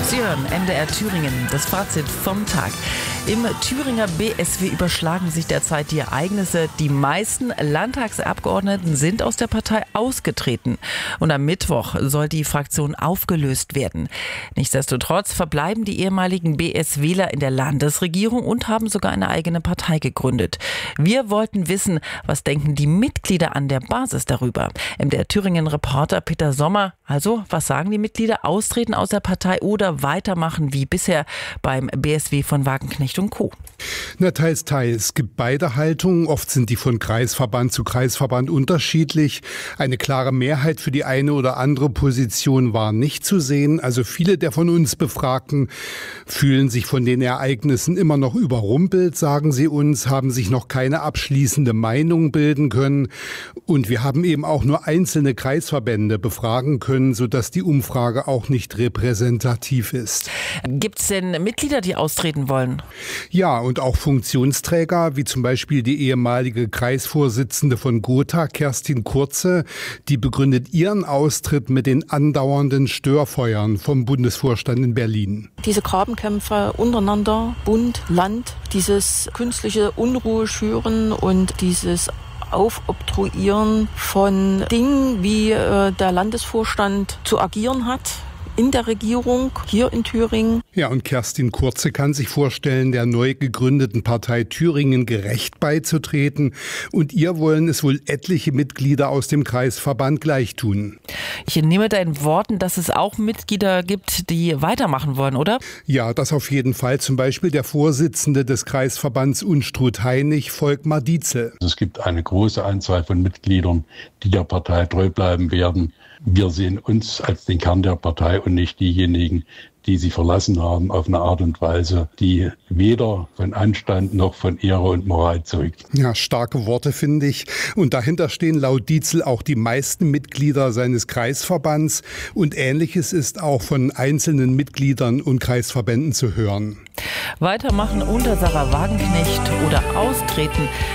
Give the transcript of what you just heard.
Sie hören MDR Thüringen, das Fazit vom Tag. Im Thüringer BSW überschlagen sich derzeit die Ereignisse. Die meisten Landtagsabgeordneten sind aus der Partei ausgetreten. Und am Mittwoch soll die Fraktion aufgelöst werden. Nichtsdestotrotz verbleiben die ehemaligen BSWler in der Landesregierung und haben sogar eine eigene Partei gegründet. Wir wollten wissen, was denken die Mitglieder an der Basis darüber. MDR Thüringen-Reporter Peter Sommer. Also, was sagen die Mitglieder? Austreten aus der Partei oder weitermachen wie bisher beim BSW von Wagenknecht und Co.? Na, teils. Es gibt beide Haltungen. Oft sind die von Kreisverband zu Kreisverband unterschiedlich. Eine klare Mehrheit für die eine oder andere Position war nicht zu sehen. Also viele der von uns Befragten fühlen sich von den Ereignissen immer noch überrumpelt, sagen sie uns, haben sich noch keine abschließende Meinung bilden können. Und wir haben eben auch nur einzelne Kreisverbände befragen können, sodass die Umfrage auch nicht repräsentativ ist. Gibt es denn Mitglieder, die austreten wollen? Ja, und auch Funktionsträger, wie zum Beispiel die ehemalige Kreisvorsitzende von Gotha, Kerstin Kurze, die begründet ihren Austritt mit den andauernden Störfeuern vom Bundesvorstand in Berlin. Diese Grabenkämpfe untereinander, Bund, Land, dieses künstliche Unruhe schüren und dieses Aufobtruieren von Dingen, wie der Landesvorstand zu agieren hat in der Regierung hier in Thüringen. Ja, und Kerstin Kurze kann sich vorstellen, der neu gegründeten Partei Thüringen gerecht beizutreten. Und ihr wollen es wohl etliche Mitglieder aus dem Kreisverband gleich tun. Ich entnehme deinen Worten, dass es auch Mitglieder gibt, die weitermachen wollen, oder? Ja, das auf jeden Fall. Zum Beispiel der Vorsitzende des Kreisverbands Unstrut-Hainich, Volkmar Dietzel. Es gibt eine große Anzahl von Mitgliedern, die der Partei treu bleiben werden. Wir sehen uns als den Kern der Partei und nicht diejenigen, die sie verlassen haben, auf eine Art und Weise, die weder von Anstand noch von Ehre und Moral zeugt. Ja, starke Worte, finde ich. Und dahinter stehen laut Dietzel auch die meisten Mitglieder seines Kreisverbands. Und Ähnliches ist auch von einzelnen Mitgliedern und Kreisverbänden zu hören. Weitermachen unter Sarah Wagenknecht oder austreten?